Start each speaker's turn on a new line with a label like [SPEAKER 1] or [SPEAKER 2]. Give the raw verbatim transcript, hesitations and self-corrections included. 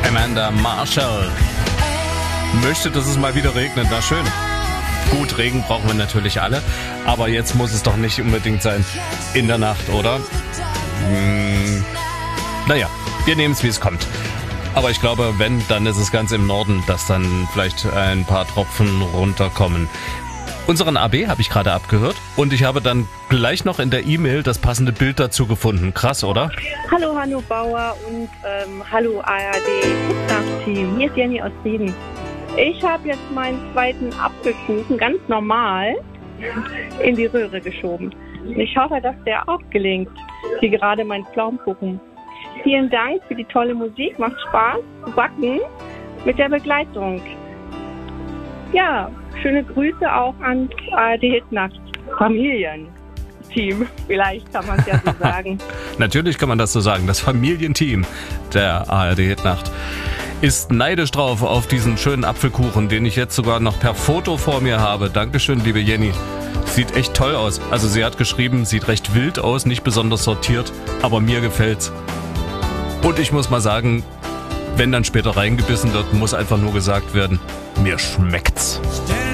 [SPEAKER 1] Amanda Marshall möchte, dass es mal wieder regnet. Na schön. Gut, Regen brauchen wir natürlich alle, aber jetzt muss es doch nicht unbedingt sein in der Nacht, oder? Hm, naja, wir nehmen es, wie es kommt. Aber ich glaube, wenn, dann ist es ganz im Norden, dass dann vielleicht ein paar Tropfen runterkommen. Unseren A B habe ich gerade abgehört und ich habe dann gleich noch in der E-Mail das passende Bild dazu gefunden. Krass, oder?
[SPEAKER 2] Hallo Hanno Bauer und ähm, hallo A R D-Team. Hier ist Jenny aus Sieden. Ich habe jetzt meinen zweiten Apfelkuchen ganz normal in die Röhre geschoben. Und ich hoffe, dass der auch gelingt, wie gerade mein Pflaumenkuchen. Vielen Dank für die tolle Musik. Macht Spaß zu backen mit der Begleitung. Ja, schöne Grüße auch an A R D Hitnacht Familienteam. Vielleicht kann man es ja so sagen.
[SPEAKER 1] Natürlich kann man das so sagen. Das Familienteam der A R D Hitnacht ist neidisch drauf auf diesen schönen Apfelkuchen, den ich jetzt sogar noch per Foto vor mir habe. Dankeschön, liebe Jenny. Sieht echt toll aus. Also sie hat geschrieben, sieht recht wild aus, nicht besonders sortiert, aber mir gefällt's. Und ich muss mal sagen, wenn dann später reingebissen wird, muss einfach nur gesagt werden, mir schmeckt's.